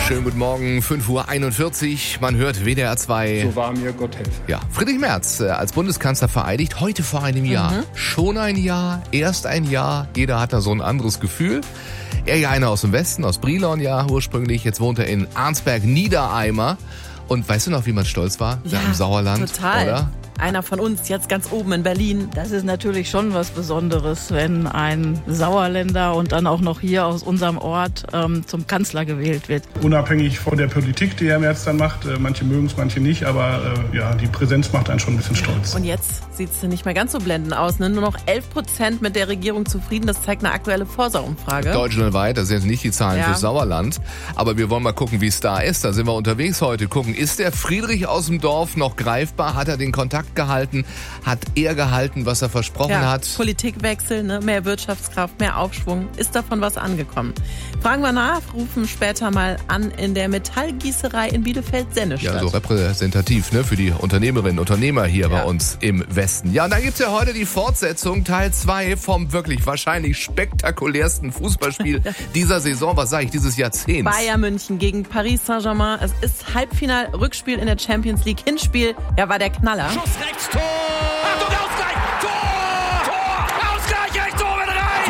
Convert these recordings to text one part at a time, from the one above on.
Schönen guten Morgen, 5:41 Uhr. Man hört WDR 2. So wahr mir Gott helfe. Ja, Friedrich Merz als Bundeskanzler vereidigt, heute vor einem Jahr. Schon ein Jahr, erst ein Jahr. Jeder hat da so ein anderes Gefühl. Er ja einer aus dem Westen, aus Brilon ja ursprünglich. Jetzt wohnt er in Arnsberg-Niedereimer. Und weißt du noch, wie man stolz war? Ja, im Sauerland, total. Oder? Einer von uns, jetzt ganz oben in Berlin. Das ist natürlich schon was Besonderes, wenn ein Sauerländer und dann auch noch hier aus unserem Ort zum Kanzler gewählt wird. Unabhängig von der Politik, die Herr Merz dann macht, manche mögen es, manche nicht, aber die Präsenz macht einen schon ein bisschen stolz. Und jetzt sieht es nicht mehr ganz so blendend aus. Ne? Nur noch 11% mit der Regierung zufrieden. Das zeigt eine aktuelle Forsa-Umfrage. Deutschlandweit, das sind jetzt nicht die Zahlen Ja. für Sauerland. Aber wir wollen mal gucken, wie es da ist. Da sind wir unterwegs heute. Gucken, ist der Friedrich aus dem Dorf noch greifbar? Hat er den Kontakt gehalten? Hat er gehalten, was er versprochen hat? Politikwechsel, ne? Mehr Wirtschaftskraft, mehr Aufschwung. Ist davon was angekommen? Fragen wir nach, rufen später mal an in der Metallgießerei in Bielefeld-Sennestadt. Ja, so repräsentativ, ne, für die Unternehmerinnen und Unternehmer hier bei uns im Westen. Ja, und dann gibt's ja heute die Fortsetzung, Teil 2 vom wirklich wahrscheinlich spektakulärsten Fußballspiel dieser Saison, was sage ich, dieses Jahrzehnts. Bayern München gegen Paris Saint-Germain. Es ist Halbfinal, Rückspiel in der Champions League. Hinspiel, war der Knaller. Schuss rechts, Tor! Achtung, Ausgleich! Tor! Tor! Ausgleich, rechts, Tor, wieder rein!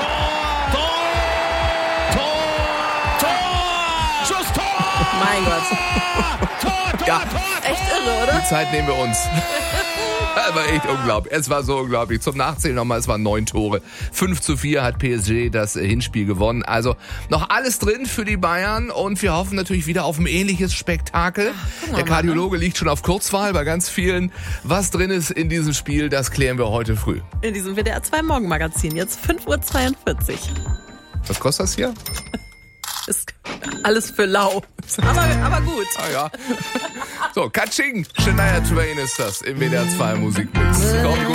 Tor! Tor! Tor! Schuss, Tor! Mein Gott. Tor! Ja. Tor! Echt irre, oder? Die Zeit nehmen wir uns. Das war echt unglaublich. Es war so unglaublich. Zum Nachzählen nochmal, es waren 9 Tore. 5:4 hat PSG das Hinspiel gewonnen. Also noch alles drin für die Bayern und wir hoffen natürlich wieder auf ein ähnliches Spektakel. Der Kardiologe liegt schon auf Kurzwahl bei ganz vielen. Was drin ist in diesem Spiel, das klären wir heute früh. In diesem WDR 2 Morgenmagazin. Jetzt 5:42 Uhr. Was kostet das hier? Ist alles für lau. Aber gut. Ah ja. So, Katsching. Shania Twain ist das im WDR 2 Musikmix.